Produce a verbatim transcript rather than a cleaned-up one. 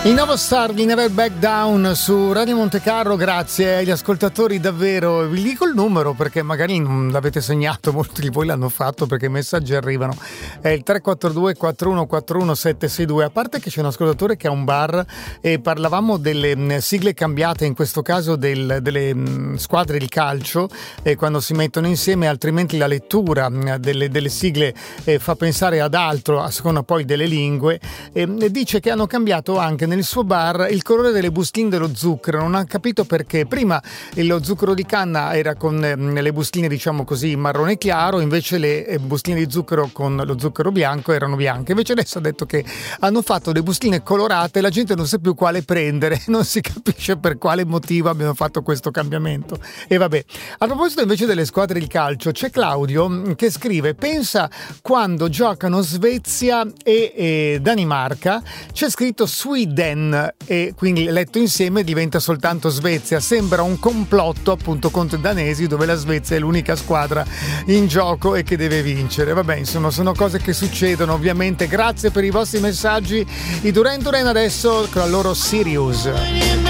Il nuovo star di Never Back Down su Radio Montecarlo, grazie agli ascoltatori davvero. Vi dico il numero perché magari non l'avete segnato, molti di voi l'hanno fatto perché i messaggi arrivano. È il tre quattro due quattro uno quattro uno sette sei due. A parte che c'è un ascoltatore che ha un bar e parlavamo delle sigle cambiate, in questo caso del, delle squadre di calcio, eh, quando si mettono insieme, altrimenti la lettura delle, delle sigle eh, fa pensare ad altro, a seconda poi delle lingue. Eh, dice che hanno cambiato anche nel suo bar il colore delle bustine dello zucchero, non ha capito perché. Prima lo zucchero di canna era con eh, le bustine diciamo così marrone chiaro, invece le eh, bustine di zucchero con lo zucchero bianco erano bianche. Invece adesso ha detto che hanno fatto le bustine colorate e la gente non sa più quale prendere, non si capisce per quale motivo abbiano fatto questo cambiamento. E vabbè, a proposito invece delle squadre di calcio, c'è Claudio che scrive: pensa quando giocano Svezia e, e Danimarca, c'è scritto Sweden e quindi letto insieme diventa soltanto Svezia. Sembra un complotto appunto contro i danesi, dove la Svezia è l'unica squadra in gioco e che deve vincere. Vabbè, insomma, sono cose che succedono ovviamente. Grazie per i vostri messaggi. I Duran Duran adesso con la loro Sirius.